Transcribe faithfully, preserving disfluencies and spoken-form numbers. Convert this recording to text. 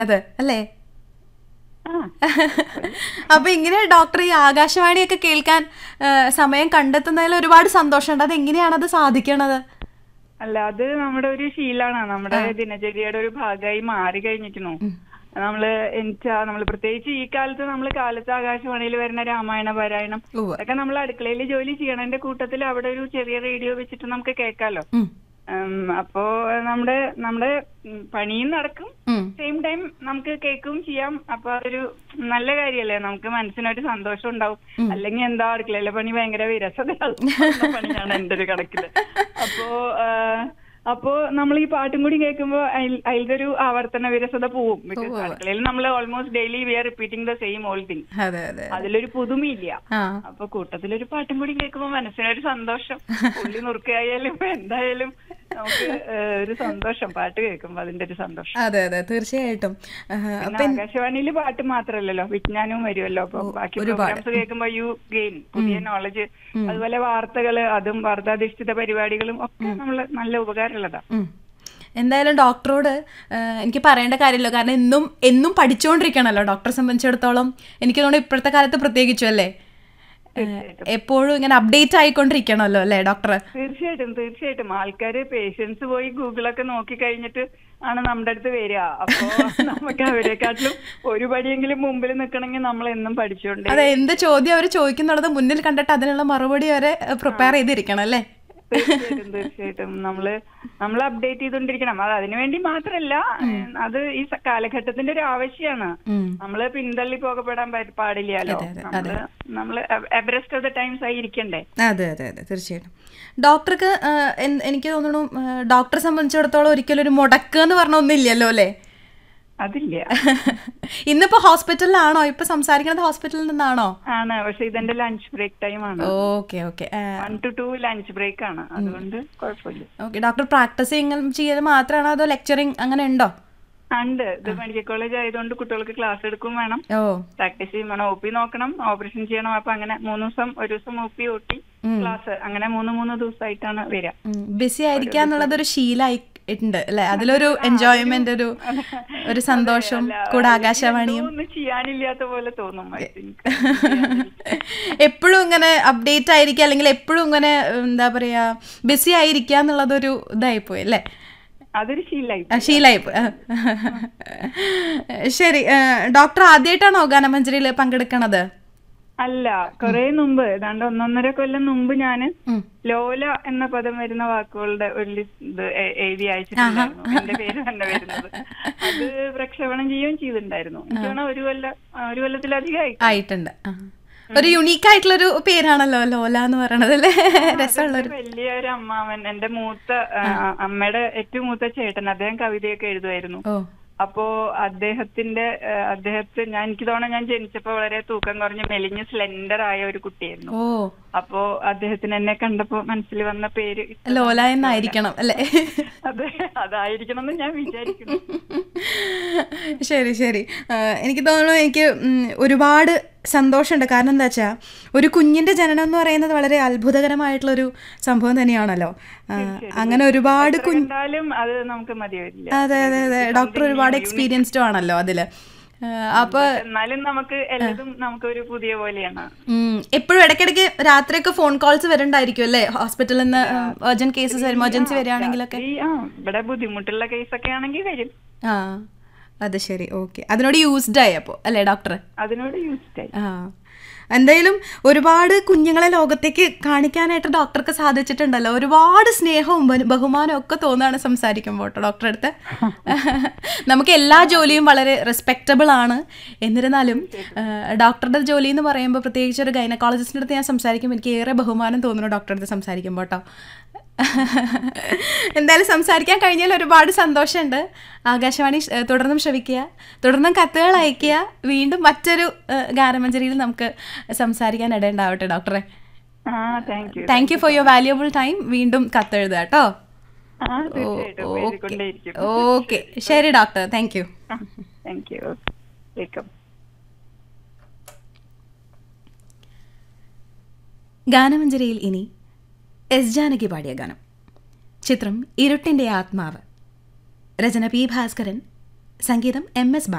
അത് അല്ലേ? ആ അപ്പൊ ഇങ്ങനെ ഡോക്ടർ ഈ ആകാശവാണിയൊക്കെ കേൾക്കാൻ ആ, സമയം കണ്ടെത്തുന്നതിൽ ഒരുപാട് സന്തോഷമുണ്ട്. അത് എങ്ങനെയാണ് അത് സാധിക്കണത്? അല്ല, അത് നമ്മുടെ ഒരു ശീലാണ്, നമ്മുടെ ആ. ദിനചര്യയുടെ ഒരു ഭാഗമായി മാറി കഴിഞ്ഞിരിക്കുന്നു. ഉം. നമ്മള് എനിച്ചാ നമ്മള് പ്രത്യേകിച്ച് ഈ കാലത്ത് നമ്മൾ കാലത്ത് ആകാശവാണിയിൽ വരുന്ന രാമായണ പാരായണം ഉവ്വ്. അതൊക്കെ നമ്മൾ അടുക്കളയിൽ ജോലി ചെയ്യണതിന്റെ കൂട്ടത്തിൽ അവിടെ ഒരു ചെറിയ റേഡിയോ വെച്ചിട്ട് നമുക്ക് കേൾക്കാലോ. ഉം. ഉം, അപ്പോ നമ്മുടെ നമ്മുടെ ഉം, പണിയും നടക്കും, ഉം. സെയിം ടൈം നമുക്ക് കേൾക്കുകയും ചെയ്യാം. അപ്പൊ അതൊരു നല്ല കാര്യല്ലേ, നമുക്ക് മനസ്സിനൊരു സന്തോഷം ഉണ്ടാവും. അല്ലെങ്കിൽ എന്താ അടുക്കളയിലെ പണി ഭയങ്കര വിരസതയാകുന്ന പണിയാണ് എന്റെ ഒരു കണക്കില്. അപ്പോ ആ, അപ്പോ നമ്മൾ ഈ പാട്ടും കൂടി കേൾക്കുമ്പോ അതിൽ- അതിലത്തെ ഒരു ആവർത്തന വിരസത പോവും. ബിക്കോസ് അടുക്കളയിൽ നമ്മൾ almost daily V are repeating the same all thing. അതെ അതെ. അതിലൊരു പുതുമയില്ല. ആ. അപ്പൊ കൂട്ടത്തിലൊരു പാട്ടും കൂടി കേൾക്കുമ്പോ മനസ്സിനൊരു സന്തോഷം. ഉള്ളി നുറുക്കായാലും എന്തായാലും നമുക്ക് ഏഹ്, ഒരു സന്തോഷം പാട്ട് കേൾക്കുമ്പോ, അതിന്റെ ഒരു സന്തോഷം. അതെ അതെ തീർച്ചയായിട്ടും. ആ, പിന്നെ ആകാശവാണിയിൽ പാട്ട് മാത്രല്ലല്ലോ, വിജ്ഞാനവും വരുമല്ലോ. അപ്പൊ ബാക്കി പ്രോഗ്രാംസ് കേൾക്കുമ്പോ യു ഗെയിൻ പുതിയ നോളജ്. അതുപോലെ വാർത്തകള്, അതും വാർത്താധിഷ്ഠിത പരിപാടികളും ഒക്കെ നമ്മള് നല്ല ഉപകാരമുള്ളതാ. ഉം. എന്തായാലും ഡോക്ടറോട് ആ, എനിക്ക് പറയേണ്ട കാര്യമില്ല. കാരണം എന്നും എന്നും പഠിച്ചുകൊണ്ടിരിക്കണമല്ലോ ഡോക്ടറെ സംബന്ധിച്ചിടത്തോളം. എനിക്ക് തോന്നുന്നു ഇപ്പോഴത്തെ കാലത്ത് പ്രത്യേകിച്ചും അല്ലേ, ആ, എപ്പോഴും ഇങ്ങനെ അപ്ഡേറ്റ് ആയിക്കൊണ്ടിരിക്കണമല്ലോ അല്ലേ ഡോക്ടർ? തീർച്ചയായിട്ടും തീർച്ചയായിട്ടും ആൾക്കാര് പേഷ്യൻസ് പോയി ഗൂഗിളൊക്കെ നോക്കി കഴിഞ്ഞിട്ട് ആണ് നമ്മുടെ അടുത്ത് വരിക. അപ്പോ നമുക്ക് അവരെക്കാട്ടിലും ഒരു പടിയെങ്കിലും മുമ്പിൽ നിൽക്കണമെങ്കിൽ നമ്മൾ എന്നും പഠിച്ചുകൊണ്ടേ. അതെ, എന്ത് ചോദ്യം അവർ ചോദിക്കുന്നുള്ളത് മുന്നിൽ കണ്ടിട്ട് അതിനുള്ള മറുപടി വരെ പ്രിപ്പയർ ചെയ്തിരിക്കണം അല്ലേ? തീർച്ചയായിട്ടും തീർച്ചയായിട്ടും നമ്മള് നമ്മൾ അപ്ഡേറ്റ് ചെയ്തോണ്ടിരിക്കണം. അത് അതിനുവേണ്ടി മാത്രല്ല, അത് ഈ സ- കാലഘട്ടത്തിന്റെ ഒരു ആവശ്യമാണ്. ഉം. നമ്മള് പിന്തള്ളി പോകപ്പെടാൻ പ- പാടില്ലല്ലോ. അതെ, അതെ, നമ്മള് നമ്മള് എവറസ്റ്റ് ഓഫ് ദ ടൈംസ് ആയി ഇരിക്കണ്ടേ. അതെ അതെ അതെ തീർച്ചയായിട്ടും. ഡോക്ടർക്ക് ആ, എൻ- എനിക്ക് തോന്നുന്നു ആ, ഡോക്ടറെ സംബന്ധിച്ചിടത്തോളം ഒരിക്കലും ഒരു മുടക്ക് എന്ന് പറഞ്ഞ ഒന്നില്ലല്ലോ അല്ലേ? അതില്ല. ഇന്നിപ്പോ ഹോസ്പിറ്റലിലാണോ? ഇപ്പൊ സംസാരിക്കുന്നത് ഹോസ്പിറ്റലിൽ നിന്നാണോ? ആണ്, പക്ഷെ ഇതെന്റെ ലഞ്ച് ബ്രേക്ക് ടൈം ആണ്. Okay okay one two to lunch break ആണ്, അതുകൊണ്ട് കുഴപ്പമില്ല. ഓക്കെ. ഡോക്ടർ പ്രാക്ടീസ് ചെയ്യൽ മാത്രമാണോ അതോ ലെക്ചറിങ് അങ്ങനെ ഉണ്ടോ? ഉണ്ട്, ഇത് മെഡിക്കൽ കോളേജ് ആയതുകൊണ്ട് കുട്ടികൾക്ക് ക്ലാസ് എടുക്കും വേണം, ഓ. പ്രാക്ടീസ് ചെയ്യും വേണം, ഒ പി നോക്കണം, ഓപ്പറേഷൻ ചെയ്യണം. അപ്പൊ അങ്ങനെ മൂന്ന് ദിവസം, ഒരു ദിവസം O P, O T, class, അങ്ങനെ മൂന്ന് മൂന്ന് ദിവസമായിട്ടാണ് വരിക. ബിസി ആയിരിക്കുക എന്നുള്ളതൊരു ശീലമായിട്ടുണ്ട് അല്ലെ? അതിലൊരു എൻജോയ്മെന്റ്, ഒരു ഒരു സന്തോഷം കൂടെ ആകാശവാണിയും. ഒന്നും ചെയ്യാനില്ലാത്ത പോലെ തോന്നും. I think. എപ്പോഴും ഇങ്ങനെ അപ്ഡേറ്റ് ആയിരിക്കുക അല്ലെങ്കിൽ എപ്പോഴും ഇങ്ങനെ എന്താ പറയാ ബിസി ആയിരിക്കുക എന്നുള്ളതൊരു ഇതായിപ്പോയി അല്ലേ? അതൊരു ശീലായി. ആ, ശീലായിപ്പോയി. ആ. ശരി. ആ, ഡോക്ടർ ആദ്യമായിട്ടാണോ ഗാനമഞ്ജരിയിൽ പങ്കെടുക്കണത്? അല്ല, കുറെ മുമ്പ്, ഏതാണ്ട് ഒന്നൊന്നര കൊല്ലം മുമ്പ് ഞാന് ഉം. ലോല എന്ന പദം വരുന്ന വാക്കുകളുടെ ഒരു ലിസ്റ്റ് ഇത് എ- എഴുതി അയച്ചിട്ടുണ്ടായിരുന്നു. എന്റെ പേര് തന്നെ വരുന്നത്. അത് പ്രക്ഷേപണം ചെയ്യുകയും ചെയ്തിട്ടുണ്ടായിരുന്നു. എനിക്ക് തോന്നുന്നു ഒരു കൊല്ലം ആ, ഒരു കൊല്ലത്തിലധികമായി. ആയിട്ടുണ്ട്. ആ. ഒരു യുണീക്ക് ആയിട്ടുള്ളൊരു പേരാണല്ലോ ലോല എന്ന് പറയണത് അല്ലേ? രസമുള്ളൊരു. വലിയ ഒരു അമ്മാവൻ, എന്റെ മൂത്ത ആ, അമ്മയുടെ ഏറ്റവും മൂത്ത ചേട്ടൻ, അദ്ദേഹം കവിതയൊക്കെ എഴുതുമായിരുന്നു. ഓ. അപ്പോ അദ്ദേഹത്തിന്റെ ആ, അദ്ദേഹത്തെ ഞാൻ എനിക്ക് തോന്നുന്നു ഞാൻ ജനിച്ചപ്പോ വളരെ തൂക്കം കുറഞ്ഞ് മെലിഞ്ഞ് സ്ലെൻഡർ ആയ ഒരു കുട്ടിയായിരുന്നു. ഓ. അപ്പോ അദ്ദേഹത്തിന് എന്നെ കണ്ടപ്പോ മനസ്സിൽ വന്ന പേര് ലോല എന്നായിരിക്കണം അല്ലേ? അതെ, അതായിരിക്കണം എന്ന് ഞാൻ വിചാരിക്കുന്നു. ശരി ശരി. ആ, എനിക്ക് തോന്നുന്നു എനിക്ക് ഉം, ഒരുപാട് സന്തോഷമുണ്ട്. കാരണം എന്താ വെച്ചാൽ ഒരു കുഞ്ഞിൻ്റെ ജനനം എന്ന് പറയുന്നത് വളരെ അത്ഭുതകരമായിട്ടുള്ളൊരു സംഭവം തന്നെയാണല്ലോ. ആ, അങ്ങനെ ഒരുപാട് എത്ര കുഞ്ഞ് കണ്ടാലും അത് നമുക്ക് മതിയാവില്ല. അതെ അതെ അതെ. ഡോക്ടർ ഒരുപാട് എക്സ്പീരിയൻസ്ഡും ആണല്ലോ അതില്. അപ്പൊ എന്നാലും നമുക്ക് എല്ലാതും നമുക്ക് ഒരു പുതിയ പോലെയാണ്. എപ്പോഴും ഇടയ്ക്കിടയ്ക്ക് രാത്രിയൊക്കെ ഫോൺ കോൾസ് വരുന്നുണ്ടായിരിക്കും അല്ലേ ഹോസ്പിറ്റലിൽ നിന്ന്? Urgent cases emergency വരികയാണെങ്കിലൊക്കെ. ഈ ആ ഇവിടെ ബുദ്ധിമുട്ടുള്ള കേസൊക്കെ ആണെങ്കിൽ വരും. ആ, അത് ശരി. ഓക്കെ. അതിനോട് യൂസ്ഡ് ആയി അപ്പോൾ അല്ലേ ഡോക്ടർ? അതിനോട് യൂസ്ഡ് ആയി. ആ, എന്തായാലും ഒരുപാട് കുഞ്ഞുങ്ങളെ ലോകത്തേക്ക് കാണിക്കാനായിട്ട് ഡോക്ടർക്ക് സാധിച്ചിട്ടുണ്ടല്ലോ. ഒരുപാട് സ്നേഹവും ബഹു- ബഹുമാനവും ഒക്കെ തോന്നുകയാണ് സംസാരിക്കുമ്പോൾ കേട്ടോ ഡോക്ടറെ അടുത്ത്. നമുക്ക് എല്ലാ ജോലിയും വളരെ റെസ്പെക്റ്റബിൾ ആണ്. എന്നിരുന്നാലും ഡോക്ടറുടെ ജോലി എന്ന് പറയുമ്പോൾ, പ്രത്യേകിച്ച് ഒരു ഗൈനക്കോളജിസ്റ്റിൻ്റെ അടുത്ത് ഞാൻ സംസാരിക്കുമ്പോൾ എനിക്ക് ഏറെ ബഹുമാനം തോന്നുന്നു ഡോക്ടറുടെ അടുത്ത് സംസാരിക്കുമ്പോൾ കേട്ടോ. എന്തായാലും സംസാരിക്കാൻ കഴിഞ്ഞാൽ ഒരുപാട് സന്തോഷമുണ്ട്. ആകാശവാണി ഏഹ്, തുടർന്നും ശ്രവിക്കുക, തുടർന്നും കത്തുകൾ അയക്കുക. വീണ്ടും മറ്റൊരു ഏഹ്, ഗാനമഞ്ജരിയിൽ നമുക്ക് സംസാരിക്കാൻ ഇടയുണ്ടാവട്ടെ ഡോക്ടറെ. ആ, thank you. Thank you for your valuable time. വീണ്ടും കത്തെഴുതുക കേട്ടോ. ആ, തീർച്ചയായിട്ടും എഴുതിക്കൊണ്ടേയിരിക്കും. ഓക്കെ. ശരി doctor. Thank you. Thank you. Welcome. ഗാനമഞ്ജരിയിൽ ഇനി എസ് ജാനകി പാടിയ ഗാനം. ചിത്രം ഇരുട്ടിൻ്റെ ആത്മാവ്. രചന പി ഭാസ്കരൻ, സംഗീതം എം എസ്